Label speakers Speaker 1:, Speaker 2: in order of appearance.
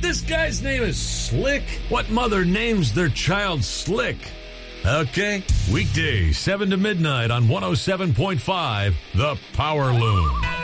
Speaker 1: this guy's name is Slick? What mother names their child Slick? Okay, weekdays 7 to midnight on 107.5, The Power Loom.